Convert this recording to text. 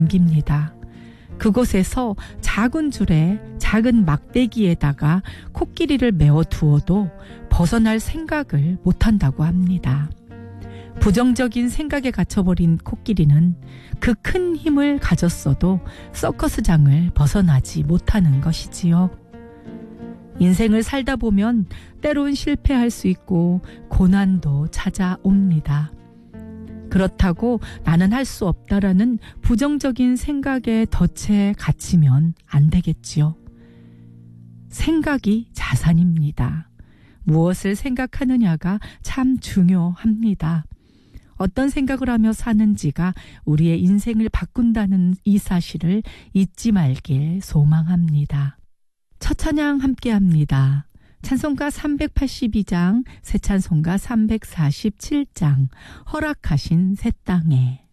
옮깁니다. 그곳에서 작은 줄에 작은 막대기에다가 코끼리를 메워 두어도 벗어날 생각을 못한다고 합니다. 부정적인 생각에 갇혀버린 코끼리는 그 큰 힘을 가졌어도 서커스장을 벗어나지 못하는 것이지요. 인생을 살다 보면 때론 실패할 수 있고 고난도 찾아옵니다. 그렇다고 나는 할 수 없다라는 부정적인 생각에 덫에 갇히면 안 되겠지요. 생각이 자산입니다. 무엇을 생각하느냐가 참 중요합니다. 어떤 생각을 하며 사는지가 우리의 인생을 바꾼다는 이 사실을 잊지 말길 소망합니다. 첫 찬양 함께합니다. 찬송가 382장, 새 찬송가 347장, 허락하신 새 땅에.